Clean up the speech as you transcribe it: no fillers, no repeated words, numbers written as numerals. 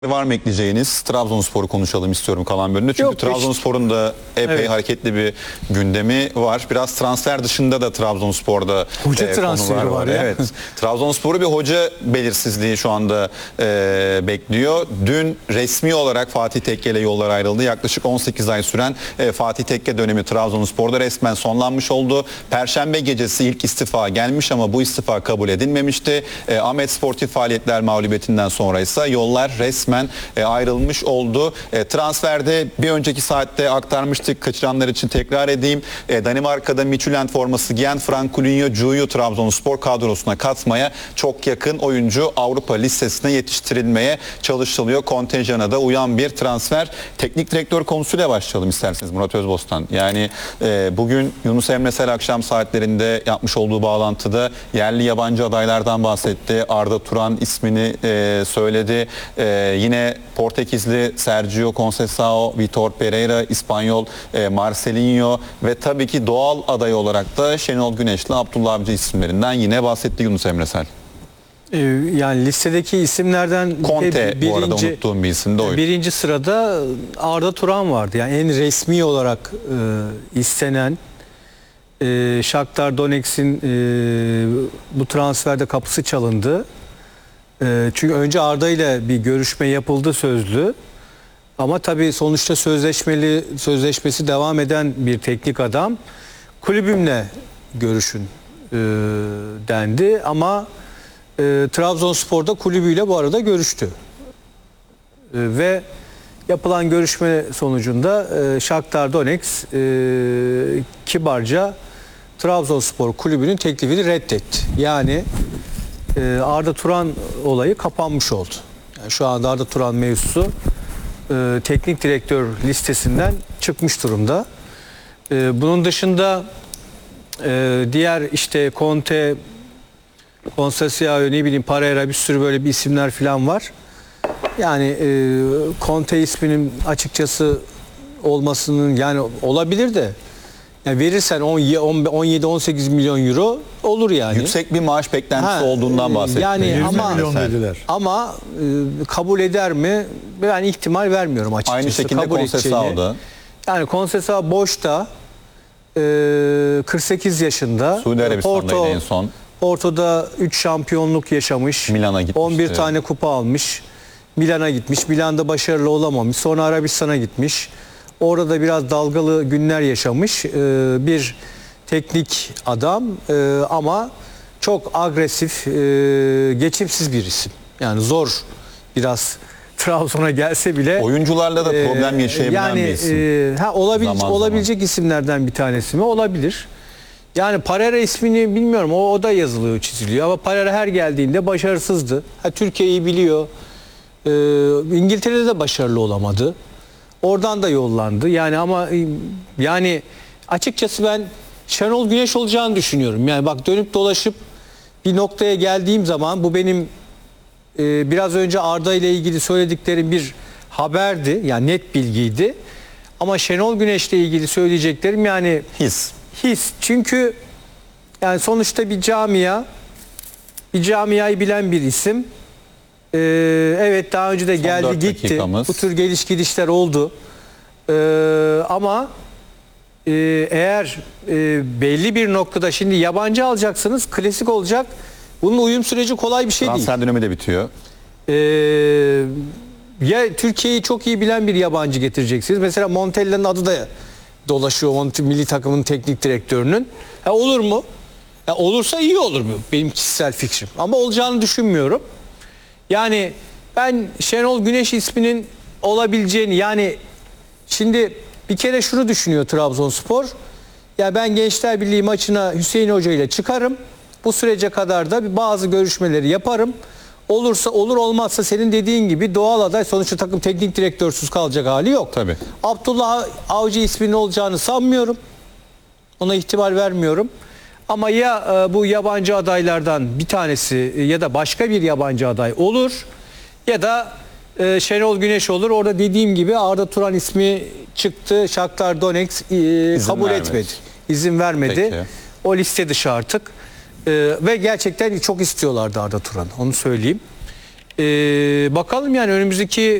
Var mı ekleyeceğiniz? Trabzonspor'u konuşalım istiyorum kalan bölümde. Çünkü Yok, Trabzonspor'un da epey hareketli bir gündemi var. Biraz transfer dışında da Trabzonspor'da hoca transferi var ya. Evet. Trabzonspor'u bir hoca belirsizliği şu anda bekliyor. Dün resmi olarak Fatih Tekke ile yollar ayrıldı. Yaklaşık 18 ay süren Fatih Tekke dönemi Trabzonspor'da resmen sonlanmış oldu. Perşembe gecesi ilk istifa gelmiş ama bu istifa kabul edilmemişti. Ahmet Sportif Faaliyetler mağlubiyetinden sonra ise yollar resmen ayrılmış oldu. Transferde bir önceki saatte aktarmıştık. Kaçıranlar için tekrar edeyim. Danimarka'da Midtjylland forması giyen Frank Cu'yu Trabzonspor kadrosuna katmaya çok yakın. Oyuncu Avrupa listesine yetiştirilmeye çalışılıyor. Kontenjana da uyan bir transfer. Teknik direktör konusuyla başlayalım isterseniz Murat Özbostan. Yani bugün Yunus Emre Sel akşam saatlerinde yapmış olduğu bağlantıda yerli yabancı adaylardan bahsetti. Arda Turan ismini söyledi. Yine Portekizli Sergio Conceição, Vitor Pereira, İspanyol Marcelinho ve tabii ki doğal aday olarak da Şenol Güneş'le Abdullah Avcı isimlerinden yine bahsetti Yunus Emre Sel. Yani listedeki isimlerden Conte bu arada unuttuğum bir isim de oydu. Birinci sırada Arda Turan vardı. Yani en resmi olarak istenen Shakhtar Donetsk'in bu transferde kapısı çalındı. Çünkü önce Arda ile bir görüşme yapıldı sözlü. Ama tabii sonuçta sözleşmesi devam eden bir teknik adam. Kulübümle görüşün dendi ama Trabzonspor'da kulübüyle bu arada görüştü. Ve yapılan görüşme sonucunda Shakhtar Donetsk kibarca Trabzonspor kulübünün teklifini reddetti. Yani Arda Turan olayı kapanmış oldu. Yani şu anda Arda Turan mevzusu teknik direktör listesinden çıkmış durumda. Bunun dışında diğer işte Conte, Conceição, ne bileyim Pereira, bir sürü böyle bir isimler falan var. Yani Conte isminin açıkçası olmasının yani olabilir de yani verirsen 17-18 milyon euro olur yani. Yüksek bir maaş beklentisi olduğundan bahsetti. Yani 100 ama milyon dediler. Ama kabul eder mi? Ben ihtimal vermiyorum açıkçası. Aynı şekilde Conceição'da. Yani Conceição boşta 48 yaşında. Suudi Arabistan'daydı en son. Porto'da 3 şampiyonluk yaşamış. Milan'a gitmişti. 11 tane kupa almış. Milan'a gitmiş. Milan'da başarılı olamamış. Sonra Arabistan'a gitmiş. Orada da biraz dalgalı günler yaşamış bir teknik adam ama çok agresif, geçimsiz bir isim. Yani zor biraz Trabzon'a gelse bile. Oyuncularla da problem yaşayabilen bir isim. Olabilecek isimlerden bir tanesi mi? Olabilir. Yani Pereira ismini bilmiyorum. O da yazılıyor, çiziliyor. Ama Pereira her geldiğinde başarısızdı. Türkiye'yi biliyor. İngiltere'de de başarılı olamadı. Oradan da yollandı. Yani ama yani açıkçası ben Şenol Güneş olacağını düşünüyorum. Yani bak dönüp dolaşıp bir noktaya geldiğim zaman bu benim biraz önce Arda ile ilgili söylediklerim bir haberdi. Yani net bilgiydi. Ama Şenol Güneş ile ilgili söyleyeceklerim yani his. Çünkü yani sonuçta bir camiayı bilen bir isim. Evet daha önce de geldi gitti. Dakikamız. Bu tür geliş gidişler oldu. Ama eğer belli bir noktada şimdi yabancı alacaksınız, klasik olacak. Bunun uyum süreci kolay bir şey değil. Transfer dönemi de bitiyor. Ya Türkiye'yi çok iyi bilen bir yabancı getireceksiniz. Mesela Montella'nın adı da dolaşıyor milli takımın teknik direktörünün. Olur mu? Olursa iyi olur mu? Benim kişisel fikrim. Ama olacağını düşünmüyorum. Yani ben Şenol Güneş isminin olabileceğini yani şimdi bir kere şunu düşünüyor Trabzonspor. Ya ben Gençler Birliği maçına Hüseyin Hoca ile çıkarım. Bu sürece kadar da bazı görüşmeleri yaparım. Olursa olur, olmazsa senin dediğin gibi doğal aday, sonuçta takım teknik direktörsüz kalacak hali yok. Tabii. Abdullah Avcı isminin olacağını sanmıyorum. Ona ihtimal vermiyorum. Ama ya bu yabancı adaylardan bir tanesi ya da başka bir yabancı aday olur ya da Şenol Güneş olur. Orada dediğim gibi Arda Turan ismi çıktı. Shakhtar Donetsk kabul etmedi. İzin vermedi. Peki. O liste dışı artık. Ve gerçekten çok istiyorlardı Arda Turan. Onu söyleyeyim. Bakalım yani önümüzdeki